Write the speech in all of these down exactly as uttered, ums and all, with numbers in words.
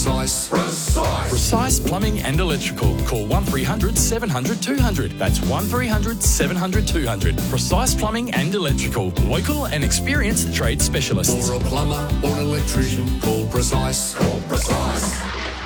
precise. Precise. Precise Plumbing and Electrical. Call one three hundred seven hundred two hundred. That's one three hundred seven hundred two hundred. Precise Plumbing and Electrical. Local and experienced trade specialists. For a plumber or an electrician, call Precise. Call Precise.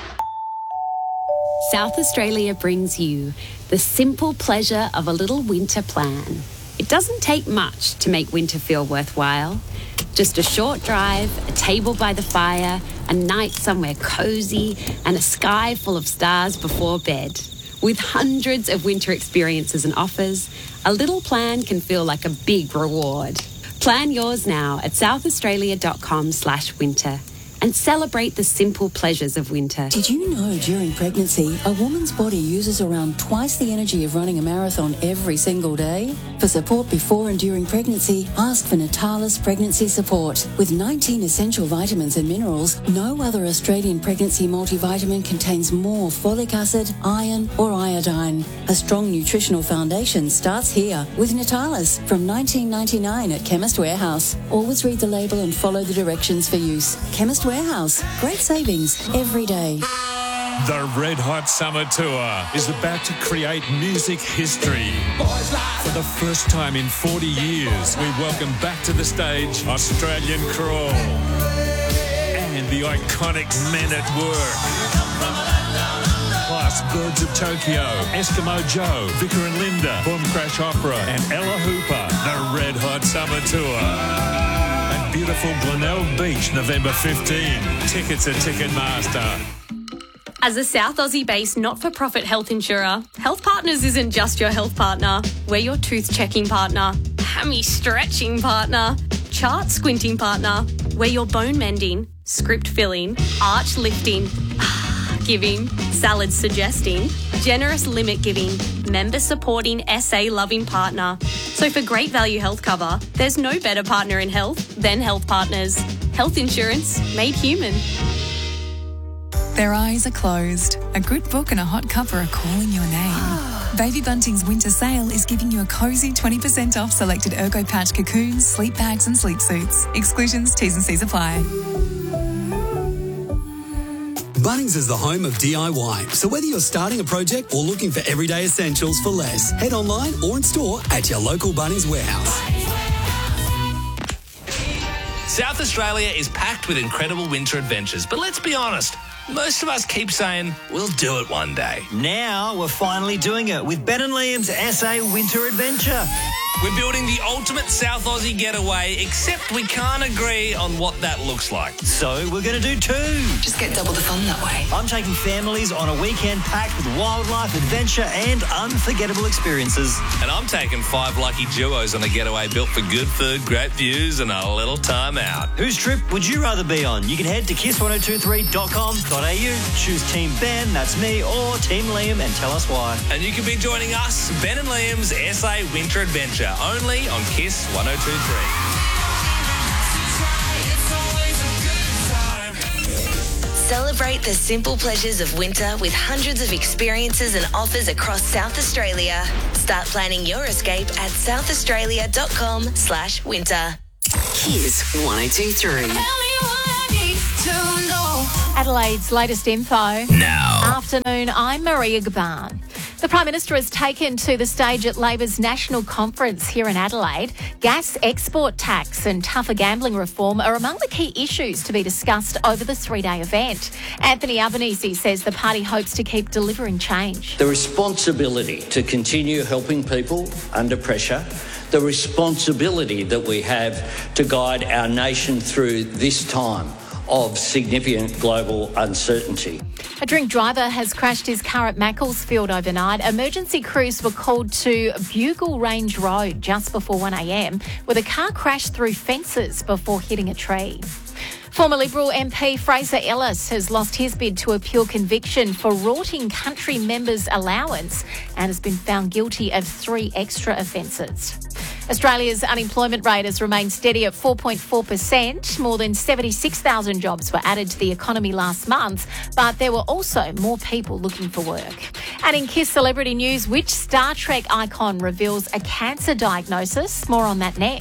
South Australia brings you the simple pleasure of a little winter plan. It doesn't take much to make winter feel worthwhile. Just a short drive, a table by the fire, a night somewhere cosy, and a sky full of stars before bed. With hundreds of winter experiences and offers, a little plan can feel like a big reward. Plan yours now at southaustralia.com slash winter and celebrate the simple pleasures of winter. Did you know during pregnancy, a woman's body uses around twice the energy of running a marathon every single day? For support before and during pregnancy, ask for Natalis Pregnancy Support. With nineteen essential vitamins and minerals, no other Australian pregnancy multivitamin contains more folic acid, iron or iodine. A strong nutritional foundation starts here with Natalis from nineteen ninety-nine at Chemist Warehouse. Always read the label and follow the directions for use. Chemist Warehouse. Great savings every day. The Red Hot Summer Tour is about to create music history. For the first time in forty years, we welcome back to the stage Australian Crawl and the iconic Men at Work. Plus Birds of Tokyo, Eskimo Joe, Vicar and Linda, Boom Crash Opera and Ella Hooper. The Red Hot Summer Tour. Beautiful Glenelg Beach, November fifteenth. Tickets at Ticketmaster. As a South Aussie-based not-for-profit health insurer, Health Partners isn't just your health partner. We're your tooth-checking partner, hammy-stretching partner, chart-squinting partner. We're your bone-mending, script-filling, arch-lifting, giving, salad-suggesting, generous limit-giving, member-supporting, S A-loving partner. So for great value health cover, there's no better partner in health than Health Partners. Health insurance made human. Their eyes are closed. A good book and a hot cuppa are calling your name. Baby Bunting's winter sale is giving you a cosy twenty percent off selected Ergo Patch cocoons, sleep bags and sleep suits. Exclusions, T's and C's apply. Bunnings is the home of D I Y, so whether you're starting a project or looking for everyday essentials for less, head online or in store at your local Bunnings warehouse. South Australia is packed with incredible winter adventures, but let's be honest, most of us keep saying we'll do it one day. Now we're finally doing it with Ben and Liam's S A Winter Adventure. We're building the ultimate South Aussie getaway, except we can't agree on what that looks like. So we're going to do two. Just get double the fun that way. I'm taking families on a weekend packed with wildlife, adventure and unforgettable experiences. And I'm taking five lucky duos on a getaway built for good food, great views and a little time out. Whose trip would you rather be on? You can head to kiss ten twenty-three dot com dot a u, choose Team Ben, that's me, or Team Liam and tell us why. And you can be joining us, Ben and Liam's S A Winter Adventure, only on Kiss ten twenty-three. Celebrate the simple pleasures of winter with hundreds of experiences and offers across South Australia. Start planning your escape at southaustralia.com slash winter. Kiss ten twenty-three. Adelaide's latest info. Now. Afternoon, I'm Maria Gaban. The Prime Minister has taken to the stage at Labor's national conference here in Adelaide. Gas export tax and tougher gambling reform are among the key issues to be discussed over the three-day event. Anthony Albanese says the party hopes to keep delivering change. The responsibility to continue helping people under pressure, the responsibility that we have to guide our nation through this time of significant global uncertainty. A drink driver has crashed his car at Macclesfield overnight. Emergency crews were called to Bugle Range Road just before one a m, where the car crashed through fences before hitting a tree. Former Liberal M P Fraser Ellis has lost his bid to appeal conviction for rorting country members' allowance and has been found guilty of three extra offences. Australia's unemployment rate has remained steady at four point four percent. More than seventy-six thousand jobs were added to the economy last month, but there were also more people looking for work. And in Kiss Celebrity News, which Star Trek icon reveals a cancer diagnosis? More on that next.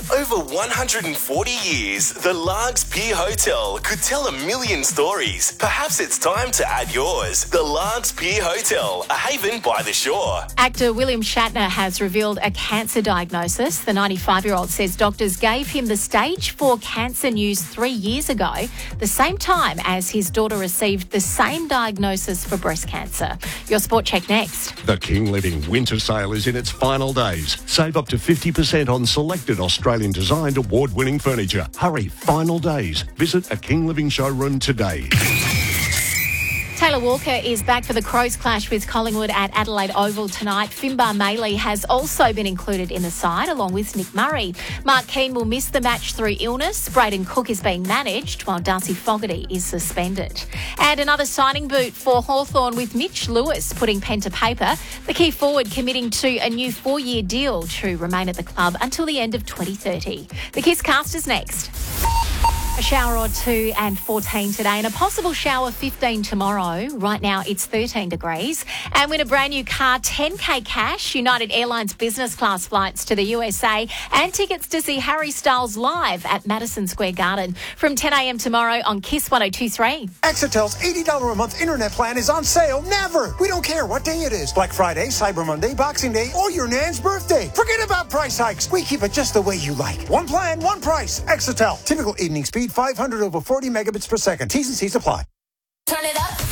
Over one hundred forty years, the Largs Pier Hotel could tell a million stories. Perhaps it's time to add yours. The Largs Pier Hotel, a haven by the shore. Actor William Shatner has revealed a cancer diagnosis. The ninety-five-year-old says doctors gave him the stage four cancer news three years ago, the same time as his daughter received the same diagnosis for breast cancer. Your Sport Check next. The King Living Winter Sale is in its final days. Save up to fifty percent on selected Australian-designed award-winning furniture. Hurry, final days. Visit a King Living showroom today. Taylor Walker is back for the Crows clash with Collingwood at Adelaide Oval tonight. Finbar Maley has also been included in the side, along with Nick Murray. Mark Keane will miss the match through illness. Braden Cook is being managed, while Darcy Fogarty is suspended. And another signing boot for Hawthorn with Mitch Lewis putting pen to paper. The key forward committing to a new four-year deal to remain at the club until the end of twenty thirty. The Kiss Cast is next. A shower or two and fourteen today, and a possible shower fifteen tomorrow. Right now it's thirteen degrees. And win a brand new car, ten K cash, United Airlines business class flights to the U S A, and tickets to see Harry Styles live at Madison Square Garden from ten a.m. tomorrow on Kiss one oh two three. Exetel's eighty dollars a month internet plan is on sale never. We don't care what day it is. Black Friday, Cyber Monday, Boxing Day, or your nan's birthday. Forget about price hikes. We keep it just the way you like. One plan, one price. Exetel. Typical evening speed, five hundred over forty megabits per second. T's and C's apply. Turn it up.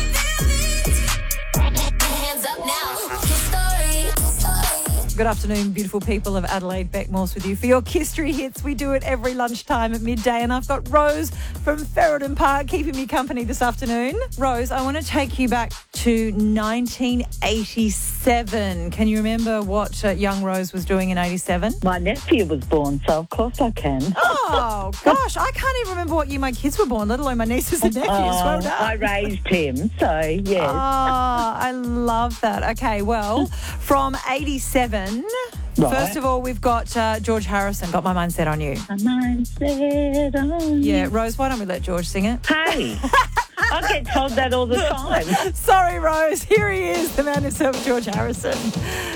Hands up now. Good afternoon, beautiful people of Adelaide. Beck Morse with you for your History Hits. We do it every lunchtime at midday, and I've got Rose from Ferryden Park keeping me company this afternoon. Rose, I want to take you back to nineteen eighty-seven. Can you remember what uh, young Rose was doing in eighty-seven? My nephew was born, so of course I can. Oh, gosh, I can't even remember what year my kids were born, let alone my nieces and nephews. Oh, Well done. I raised him, so yes. Oh, I love that. Okay, well, from eighty-seven, Right. first of all, we've got uh, George Harrison, Got My Mind Set on You. My mind set on you. Yeah, Rose, why don't we let George sing it? Hey, I get told that all the time. Sorry, Rose. Here he is, the man himself, George Harrison.